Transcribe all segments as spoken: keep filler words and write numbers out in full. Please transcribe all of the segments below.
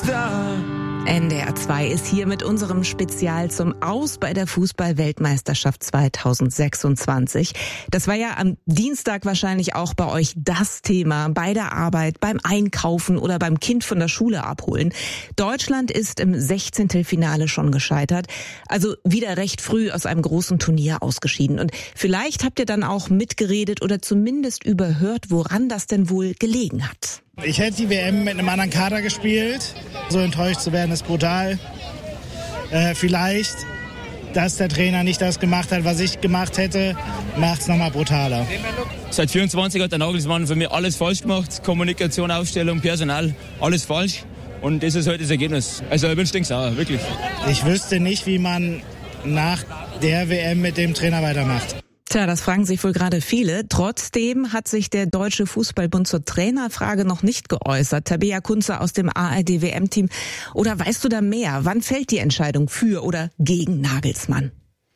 N D R zwei ist hier mit unserem Spezial zum Aus bei der Fußball-Weltmeisterschaft zweitausendsechsundzwanzig. Das war ja am Dienstag wahrscheinlich auch bei euch das Thema bei der Arbeit, beim Einkaufen oder beim Kind von der Schule abholen. Deutschland ist im Sechzehntelfinale schon gescheitert, also wieder recht früh aus einem großen Turnier ausgeschieden. Und vielleicht habt ihr dann auch mitgeredet oder zumindest überhört, woran das denn wohl gelegen hat. Ich hätte die W M mit einem anderen Kader gespielt. So enttäuscht zu werden ist brutal. Äh, vielleicht, dass der Trainer nicht das gemacht hat, was ich gemacht hätte, macht es nochmal brutaler. Seit vierundzwanzig hat der Nagelsmann für mich alles falsch gemacht. Kommunikation, Aufstellung, Personal, alles falsch. Und das ist heute das Ergebnis. Also ich bin stinksauer, wirklich. Ich wüsste nicht, wie man nach der W M mit dem Trainer weitermacht. Tja, das fragen sich wohl gerade viele. Trotzdem hat sich der Deutsche Fußballbund zur Trainerfrage noch nicht geäußert. Tabea Kunze aus dem A R D-W M-Team. Oder weißt du da mehr? Wann fällt die Entscheidung für oder gegen Nagelsmann?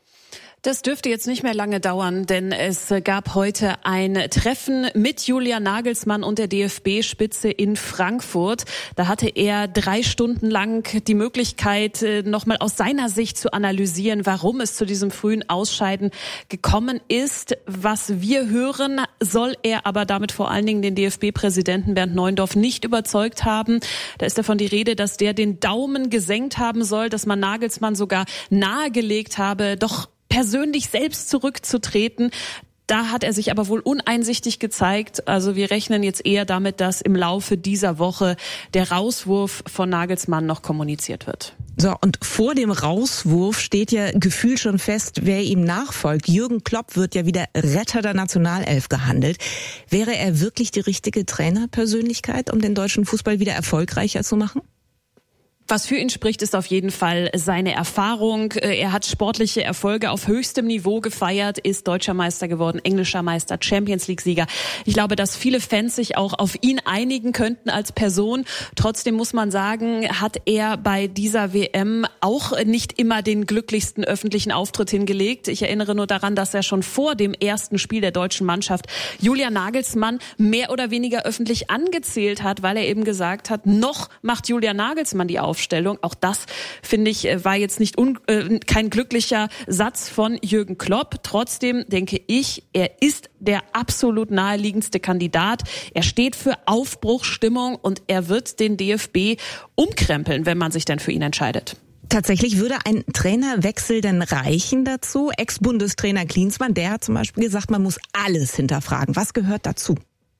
Das dürfte jetzt nicht mehr lange dauern, denn es gab heute ein Treffen mit Julian Nagelsmann und der D F B-Spitze in Frankfurt. Da hatte er drei Stunden lang die Möglichkeit, nochmal aus seiner Sicht zu analysieren, warum es zu diesem frühen Ausscheiden gekommen ist. Was wir hören, soll er aber damit vor allen Dingen den D F B-Präsidenten Bernd Neuendorf nicht überzeugt haben. Da ist davon die Rede, dass der den Daumen gesenkt haben soll, dass man Nagelsmann sogar nahegelegt habe, doch persönlich selbst zurückzutreten. Da hat er sich aber wohl uneinsichtig gezeigt. Also wir rechnen jetzt eher damit, dass im Laufe dieser Woche der Rauswurf von Nagelsmann noch kommuniziert wird. So, und vor dem Rauswurf steht ja gefühlt schon fest, wer ihm nachfolgt. Jürgen Klopp wird ja wieder Retter der Nationalelf gehandelt. Wäre er wirklich die richtige Trainerpersönlichkeit, um den deutschen Fußball wieder erfolgreicher zu machen? Was für ihn spricht, ist auf jeden Fall seine Erfahrung. Er hat sportliche Erfolge auf höchstem Niveau gefeiert, ist deutscher Meister geworden, englischer Meister, Champions-League-Sieger. Ich glaube, dass viele Fans sich auch auf ihn einigen könnten als Person. Trotzdem muss man sagen, hat er bei dieser W M auch nicht immer den glücklichsten öffentlichen Auftritt hingelegt. Ich erinnere nur daran, dass er schon vor dem ersten Spiel der deutschen Mannschaft Julian Nagelsmann mehr oder weniger öffentlich angezählt hat, weil er eben gesagt hat, noch macht Julian Nagelsmann die Aufstellung. Auch das, finde ich, war jetzt nicht un, äh, kein glücklicher Satz von Jürgen Klopp. Trotzdem denke ich, er ist der absolut naheliegendste Kandidat. Er steht für Aufbruchsstimmung und er wird den D F B umkrempeln, wenn man sich denn für ihn entscheidet. Tatsächlich würde ein Trainerwechsel denn reichen dazu? Ex-Bundestrainer Klinsmann, der hat zum Beispiel gesagt, man muss alles hinterfragen. Was gehört dazu?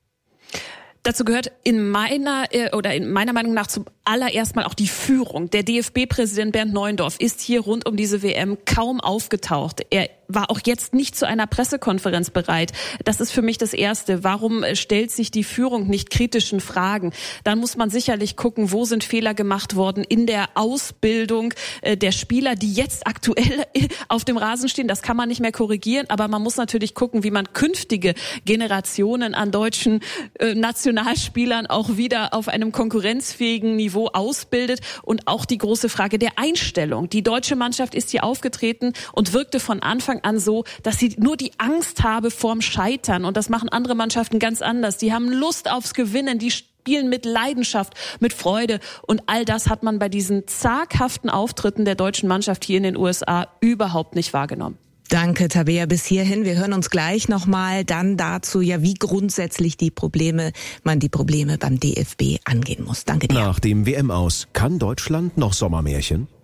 Dazu gehört in meiner oder in meiner Meinung nach zum allererst mal auch die Führung. Der D F B-Präsident Bernd Neuendorf ist hier rund um diese W M kaum aufgetaucht. Er war auch jetzt nicht zu einer Pressekonferenz bereit. Das ist für mich das Erste. Warum stellt sich die Führung nicht kritischen Fragen? Dann muss man sicherlich gucken, wo sind Fehler gemacht worden in der Ausbildung der Spieler, die jetzt aktuell auf dem Rasen stehen. Das kann man nicht mehr korrigieren, aber man muss natürlich gucken, wie man künftige Generationen an deutschen Nationalspielern auch wieder auf einem konkurrenzfähigen Niveau ausbildet. Und auch die große Frage der Einstellung. Die deutsche Mannschaft ist hier aufgetreten und wirkte von Anfang an so, dass sie nur die Angst habe vorm Scheitern. Und das machen andere Mannschaften ganz anders. Die haben Lust aufs Gewinnen, die spielen mit Leidenschaft, mit Freude. Und all das hat man bei diesen zaghaften Auftritten der deutschen Mannschaft hier in den U S A überhaupt nicht wahrgenommen. Danke, Tabea, bis hierhin. Wir hören uns gleich nochmal dann dazu, ja, wie grundsätzlich die Probleme, man die Probleme beim D F B angehen muss. Danke dir. Nach dem W M-Aus kann Deutschland noch Sommermärchen?